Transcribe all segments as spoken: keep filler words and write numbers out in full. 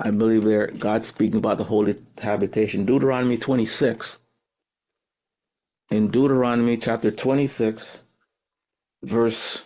I believe there God's speaking about the holy habitation. Deuteronomy twenty-six. In Deuteronomy chapter twenty-six, verse,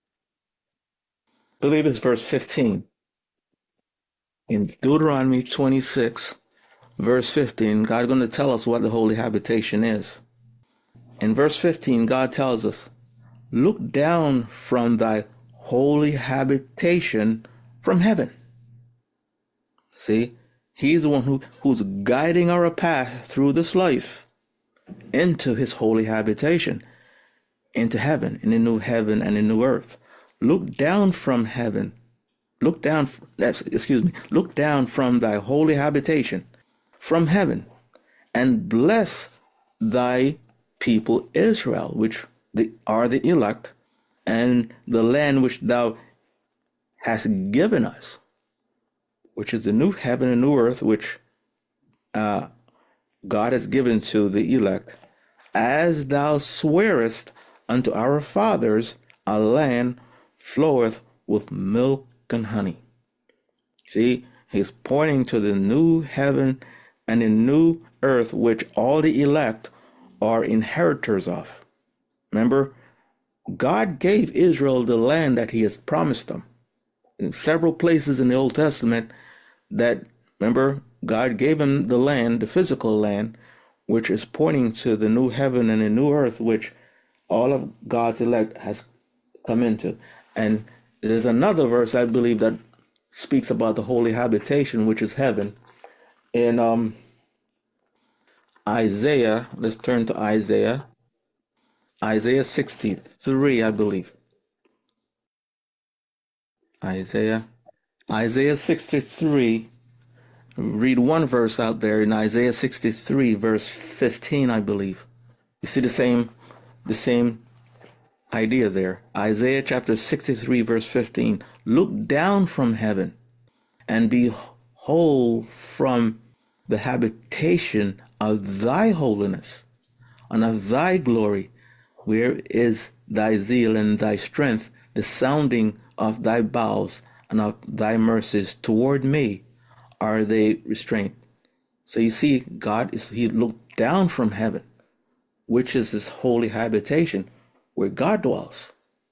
I believe it's verse fifteen. In Deuteronomy twenty-six, verse fifteen, God's going to tell us what the holy habitation is. In verse fifteen, God tells us, "Look down from thy holy habitation from heaven." See, he's the one who, who's guiding our path through this life into his holy habitation, into heaven, in the new heaven and the new earth. Look down from heaven. Look down, excuse me, look down from thy holy habitation from heaven and bless thy people Israel, which the, are the elect, and the land which thou hast given us, which is the new heaven and new earth, which uh, God has given to the elect, as thou swearest unto our fathers, a land floweth with milk and honey. See, he's pointing to the new heaven and the new earth, which all the elect are inheritors of. Remember, God gave Israel the land that he has promised them. In several places in the Old Testament, that, remember, God gave him the land, the physical land, which is pointing to the new heaven and the new earth, which all of God's elect has come into. And there's another verse, I believe, that speaks about the holy habitation, which is heaven. In um, Isaiah, let's turn to Isaiah. Isaiah sixty-three, I believe. Isaiah. Isaiah sixty-three. Read one verse out there in Isaiah sixty-three, verse fifteen, I believe. You see the same, the same idea there. Isaiah chapter sixty-three, verse fifteen. Look down from heaven and behold from the habitation of thy holiness and of thy glory. Where is thy zeal and thy strength, the sounding of thy bowels and of thy mercies toward me? Are they restrained? So you see, God is, he looked down from heaven, which is this holy habitation where God dwells.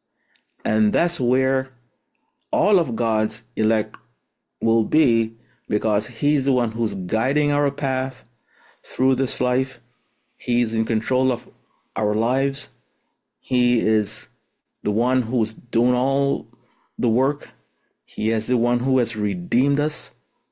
And that's where all of God's elect will be, because he's the one who's guiding our path through this life. He's in control of our lives. He is the one who's doing all the work. He is the one who has redeemed us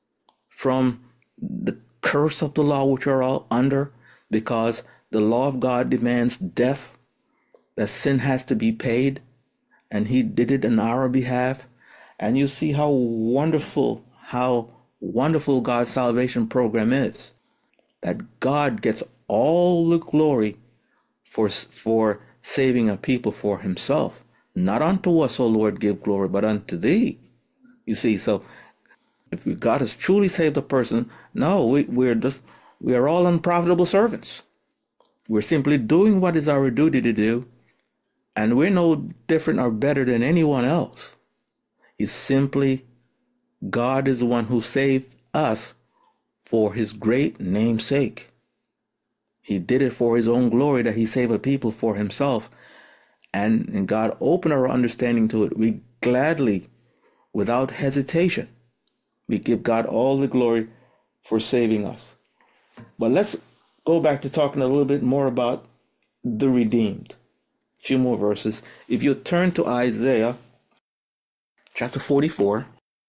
from the curse of the law which we're all under, because the law of God demands death, that sin has to be paid, and he did it on our behalf. And you see how wonderful, how wonderful God's salvation program is, that God gets all the glory for, for saving a people for himself. Not unto us, O Lord, give glory, but unto thee. You see, so if God has truly saved a person, no, we, we're just, we are all unprofitable servants. We're simply doing what is our duty to do, and we're no different or better than anyone else. It's simply God is the one who saved us for his great name's sake. He did it for his own glory, that he saved a people for himself. And, and God opened our understanding to it. We gladly, without hesitation, we give God all the glory for saving us. But let's go back to talking a little bit more about the redeemed. A few more verses. If you turn to Isaiah chapter forty-four,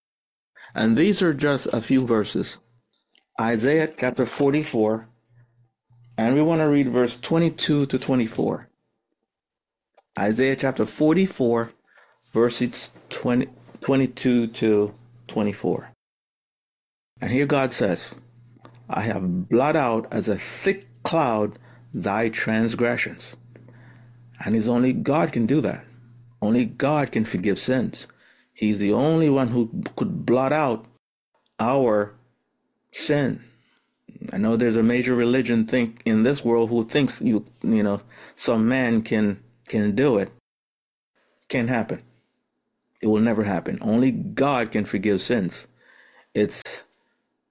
and these are just a few verses. Isaiah chapter forty-four, and we want to read verse twenty-two to twenty-four. Isaiah chapter forty-four, verses twenty, twenty-two to twenty-four. And here God says, I have blotted out as a thick cloud thy transgressions. And it's only God can do that. Only God can forgive sins. He's the only one who could blot out our sin. I know there's a major religion think in this world who thinks you you know some man can can do it. Can't happen. It will never happen. Only God can forgive sins. It's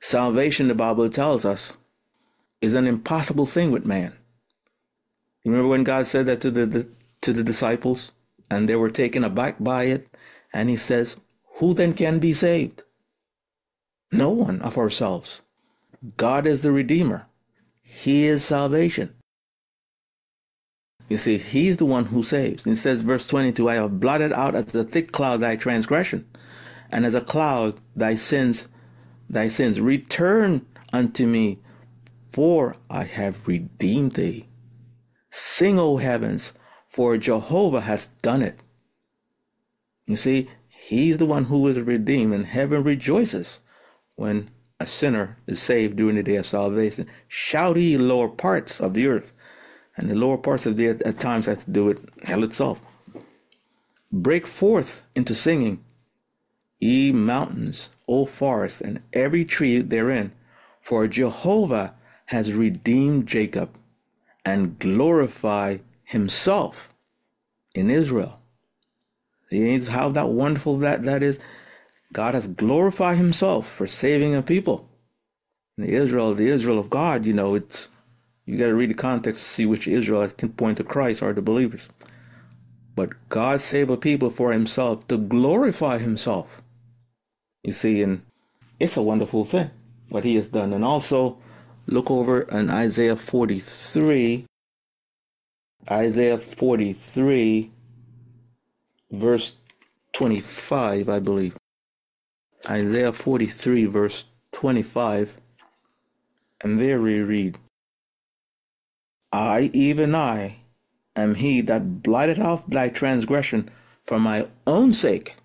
Salvation, the Bible tells us, is an impossible thing with man. You remember when God said that to the, the to the disciples, and they were taken aback by it, and he says, who then can be saved? No one of ourselves. God is the Redeemer. He is salvation. You see, he's the one who saves. It says, verse twenty-two, I have blotted out as a thick cloud thy transgression, and as a cloud thy sins, thy sins. Return unto me, for I have redeemed thee. Sing, O heavens, for Jehovah has done it. You see, he's the one who is redeemed, and heaven rejoices when a sinner is saved during the day of salvation. Shout ye lower parts of the earth. And the lower parts of the earth at times has to do with hell itself. Break forth into singing, ye mountains, O forests, and every tree therein, for Jehovah has redeemed Jacob and glorified himself in Israel. See how that wonderful that, that is? God has glorified himself for saving a people. The Israel, the Israel of God, you know, it's you got to read the context to see which Israel can point to Christ or the believers. But God saved a people for himself to glorify himself. You see, and it's a wonderful thing what he has done. And also look over in Isaiah forty-three, Isaiah forty-three, verse twenty-five, I believe. Isaiah forty-three, verse twenty-five. And there we read, I, even I, am he that blotted out thy transgression for my own sake.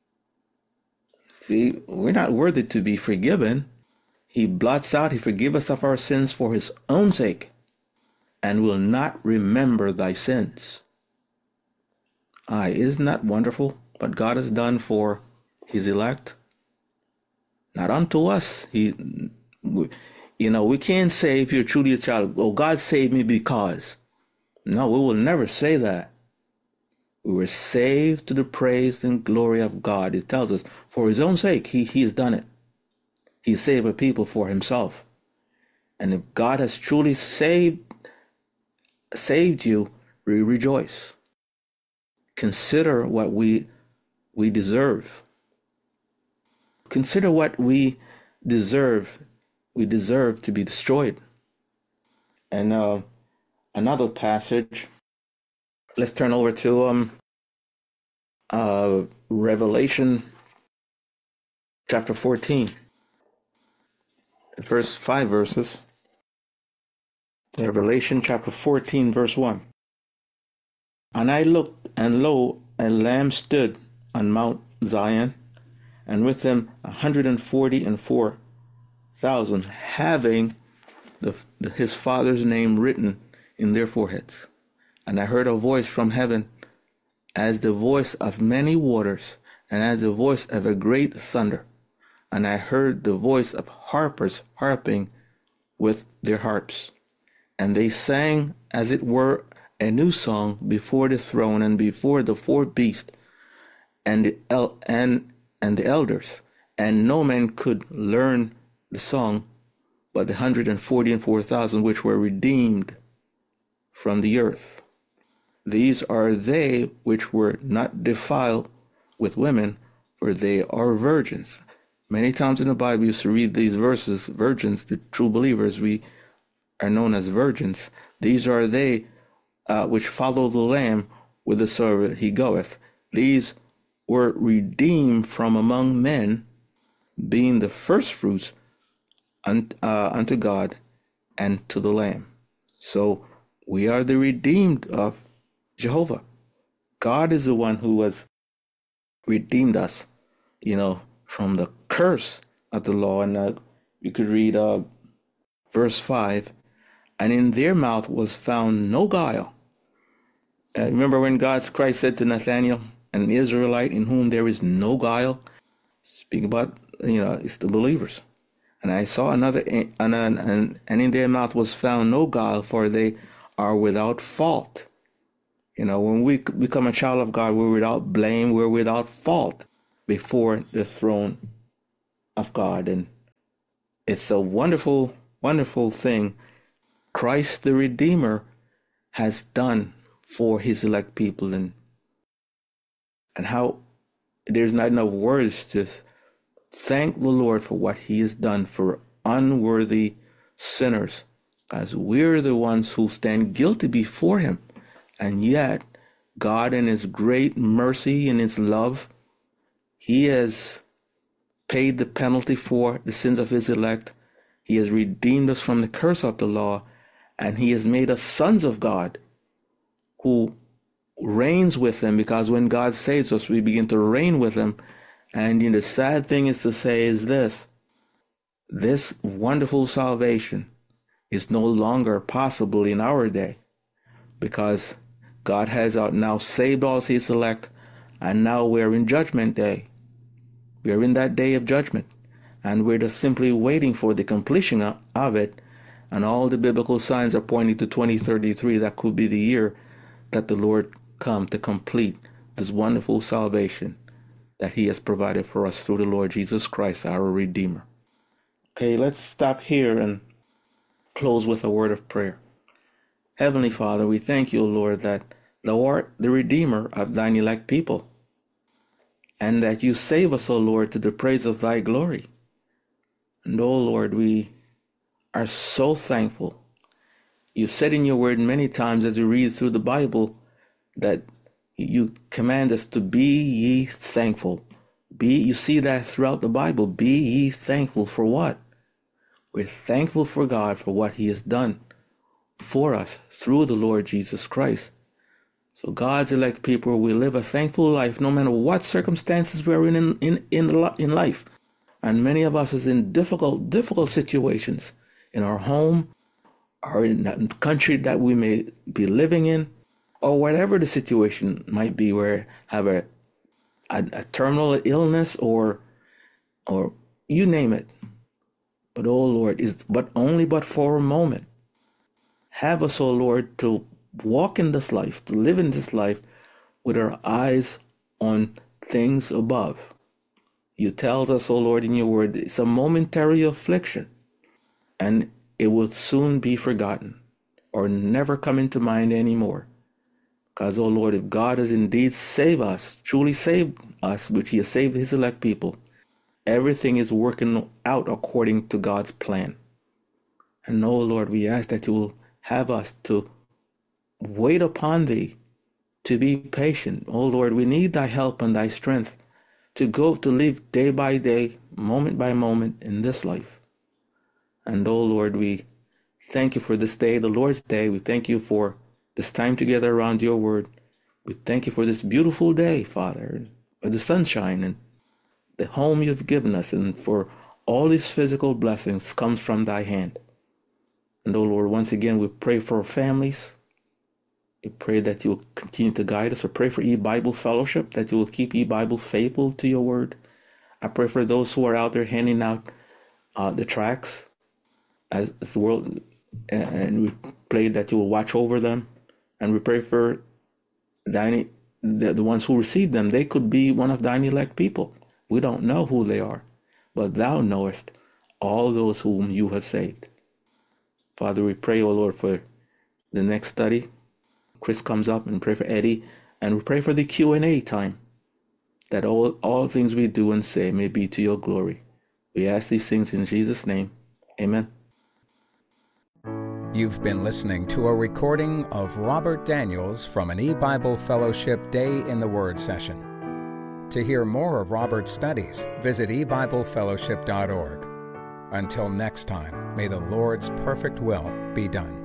See, we're not worthy to be forgiven. He blots out, he forgives us of our sins for his own sake, and will not remember thy sins. Aye, isn't that wonderful what God has done for his elect? Not unto us. He, you know, we can't say if you're truly a child, oh, God saved me because. No, we will never say that. We were saved to the praise and glory of God. It tells us for his own sake, he, he has done it. He saved a people for himself. And if God has truly saved, saved you, we rejoice. Consider what we, we deserve. Consider what we deserve. We deserve to be destroyed. And uh, another passage, let's turn over to um, uh, Revelation chapter fourteen. First five verses. Revelation chapter fourteen, verse one. And I looked, and lo, a lamb stood on Mount Zion, and with him a hundred and forty and four thousand, having the, the, his father's name written in their foreheads. And I heard a voice from heaven, as the voice of many waters, and as the voice of a great thunder. And I heard the voice of harpers harping with their harps. And they sang, as it were, a new song before the throne and before the four beasts and the, el- and, and the elders. And no man could learn the song but the hundred and forty and four thousand which were redeemed from the earth. These are they which were not defiled with women, for they are virgins. Many times in the Bible you used to read these verses, virgins, the true believers, we are known as virgins. These are they uh, which follow the Lamb whithersoever he goeth. These were redeemed from among men, being the firstfruits un- uh, unto God and to the Lamb. So we are the redeemed of Jehovah. God is the one who has redeemed us, you know, from the curse of the law. And uh, you could read uh, verse five, and in their mouth was found no guile. Uh, remember when God's Christ said to Nathanael, an Israelite in whom there is no guile? Speaking about, you know, it's the believers. And I saw another, and, and, and in their mouth was found no guile, for they are without fault. You know, when we become a child of God, we're without blame, we're without fault before the throne of God. And It's a wonderful, wonderful thing Christ the Redeemer has done for his elect people, and and how there's not enough words to thank the Lord for what he has done for unworthy sinners, as we're the ones who stand guilty before him. And yet, God in his great mercy and his love, he has paid the penalty for the sins of his elect. He has redeemed us from the curse of the law, and he has made us sons of God who reigns with him, because when God saves us, we begin to reign with him. And you know, the sad thing is to say is this: this wonderful salvation is no longer possible in our day, because God has now saved all his elect, and now we're in judgment day. We're in that day of judgment, and we're just simply waiting for the completion of it. And all the biblical signs are pointing to twenty thirty-three. That could be the year that the Lord come to complete this wonderful salvation that he has provided for us through the Lord Jesus Christ, our Redeemer. Okay, let's stop here and close with a word of prayer. Heavenly Father, we thank you, Lord, that thou art the Redeemer of thine elect people, and that you save us, O Lord, to the praise of thy glory. And, O Lord, we are so thankful. You've said in your word many times as you read through the Bible that you command us to be ye thankful. Be, you see that throughout the Bible. Be ye thankful for what? We're thankful for God for what he has done for us through the Lord Jesus Christ. So God's elect people, we live a thankful life no matter what circumstances we're in in, in, in in life. And many of us is in difficult, difficult situations in our home or in the country that we may be living in, or whatever the situation might be, where have a, a, a terminal illness or or you name it. But, oh Lord, is but only but for a moment. Have us, oh Lord, to walk in this life, to live in this life with our eyes on things above. You tell us, oh Lord, in your word, it's a momentary affliction, and it will soon be forgotten or never come into mind anymore. Because, oh Lord, if God has indeed saved us, truly saved us, which he has saved his elect people, everything is working out according to God's plan. And, oh Lord, we ask that you will have us to wait upon thee, to be patient. Oh Lord, we need thy help and thy strength to go to live day by day, moment by moment in this life. And, oh Lord, we thank you for this day, the Lord's day. We thank you for this time together around your word. We thank you for this beautiful day, Father, for the sunshine and the home you've given us, and for all these physical blessings comes from thy hand. And, oh Lord, once again, we pray for our families. We pray that you will continue to guide us. We pray for E-Bible Fellowship, that you will keep E-Bible faithful to your word. I pray for those who are out there handing out uh, the tracts as the world, and we pray that you will watch over them. And we pray for thine, the, the ones who receive them. They could be one of thine elect people. We don't know who they are, but thou knowest all those whom you have saved. Father, we pray, O Lord, for the next study. Chris comes up, and pray for Eddie, and we pray for the Q and A time, that all, all things we do and say may be to your glory. We ask these things in Jesus' name. Amen. You've been listening to a recording of Robert Daniels from an E-Bible Fellowship Day in the Word session. To hear more of Robert's studies, visit e bible fellowship dot org. Until next time, may the Lord's perfect will be done.